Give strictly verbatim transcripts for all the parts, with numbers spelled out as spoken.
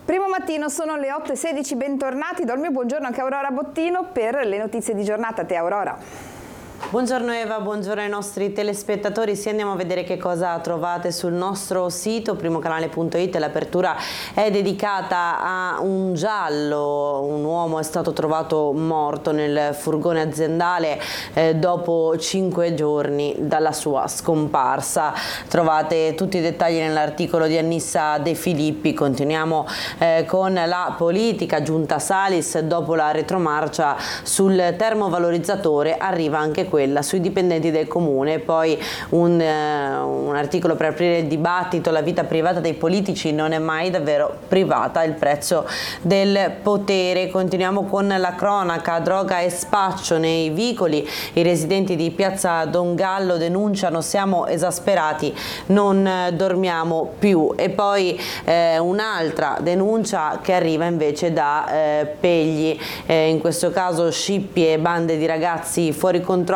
Primo mattino, sono le otto e sedici, bentornati, do il mio buongiorno anche a Aurora Bottino per le notizie di giornata. A te Aurora. Buongiorno Eva, buongiorno ai nostri telespettatori. Sì, andiamo a vedere che cosa trovate sul nostro sito primocanale punto it. L'apertura è dedicata a un giallo. Un uomo è stato trovato morto nel furgone aziendale eh, dopo cinque giorni dalla sua scomparsa. Trovate tutti i dettagli nell'articolo di Annissa De Filippi. Continuiamo eh, con la politica. Giunta Salis, dopo la retromarcia sul termovalorizzatore arriva anche quella sui dipendenti del comune. Poi un, eh, un articolo per aprire il dibattito: la vita privata dei politici non è mai davvero privata, il prezzo del potere. Continuiamo con la cronaca: droga e spaccio nei vicoli. I residenti di piazza Don Gallo denunciano: siamo esasperati, non dormiamo più. E poi eh, un'altra denuncia che arriva invece da eh, Pegli, eh, in questo caso scippie e bande di ragazzi fuori controllo.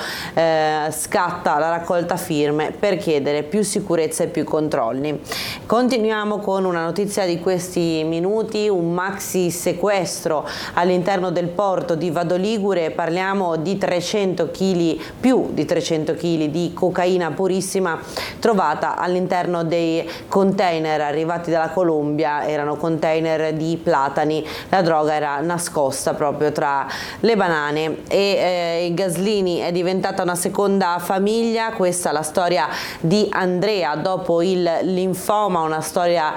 Eh, scatta la raccolta firme per chiedere più sicurezza e più controlli. Continuiamo con una notizia di questi minuti: un maxi sequestro all'interno del porto di Vado Ligure. Parliamo di trecento chili, più di trecento chili di cocaina purissima trovata all'interno dei container arrivati dalla Colombia. Erano container di platani, la droga era nascosta proprio tra le banane. E eh, i Gaslini è diventata una seconda famiglia. Questa è la storia di Andrea dopo il linfoma, una storia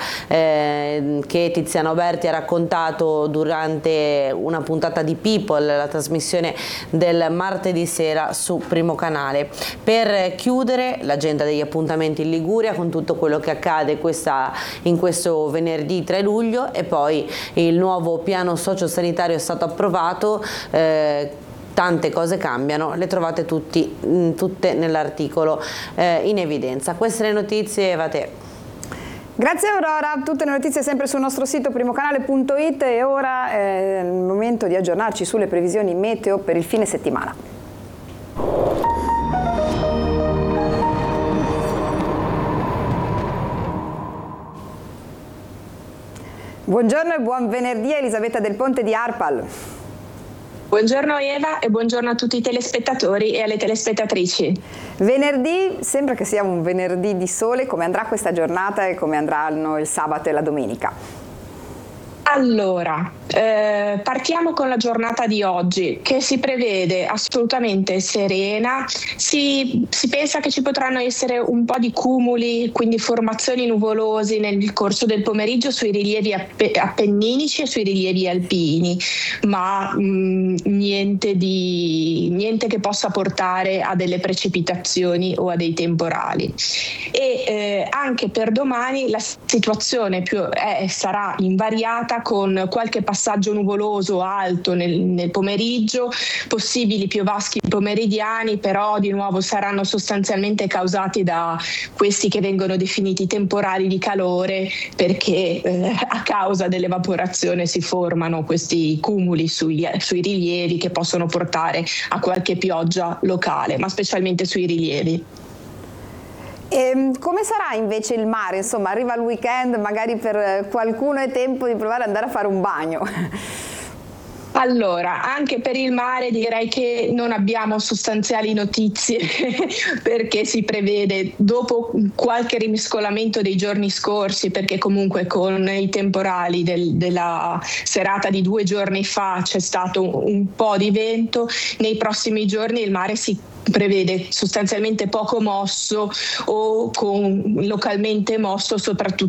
eh, che Tiziano Berti ha raccontato durante una puntata di People, la trasmissione del martedì sera su Primo Canale. Per chiudere l'agenda degli appuntamenti in Liguria con tutto quello che accade questa, in questo venerdì tre luglio, e poi il nuovo piano sociosanitario è stato approvato. eh, Tante cose cambiano, le trovate tutti, tutte nell'articolo eh, in evidenza. Queste le notizie, Eva, te. Grazie Aurora, tutte le notizie sempre sul nostro sito primocanale punto it, e ora è il momento di aggiornarci sulle previsioni meteo per il fine settimana. Buongiorno e buon venerdì a Elisabetta Del Ponte di Arpal. Buongiorno Eva e buongiorno a tutti i telespettatori e alle telespettatrici. Venerdì, sembra che sia un venerdì di sole. Come andrà questa giornata e come andranno il sabato e la domenica? Allora, eh, partiamo con la giornata di oggi, che si prevede assolutamente serena. Si, si pensa che ci potranno essere un po' di cumuli, quindi formazioni nuvolosi nel corso del pomeriggio sui rilievi app- appenninici e sui rilievi alpini, ma mh, niente, di, niente che possa portare a delle precipitazioni o a dei temporali. E eh, anche per domani la situazione più, è, sarà invariata, con qualche passaggio nuvoloso alto nel, nel pomeriggio, possibili piovaschi pomeridiani, però di nuovo saranno sostanzialmente causati da questi che vengono definiti temporali di calore, perché eh, a causa dell'evaporazione si formano questi cumuli sui, sui rilievi che possono portare a qualche pioggia locale, ma specialmente sui rilievi. E come sarà invece il mare? Insomma, arriva il weekend, magari per qualcuno è tempo di provare ad andare a fare un bagno. Allora, anche per il mare direi che non abbiamo sostanziali notizie perché si prevede, dopo qualche rimescolamento dei giorni scorsi, perché comunque con i temporali del, della serata di due giorni fa c'è stato un, un po' di vento, nei prossimi giorni il mare si prevede sostanzialmente poco mosso o con, localmente mosso, soprattutto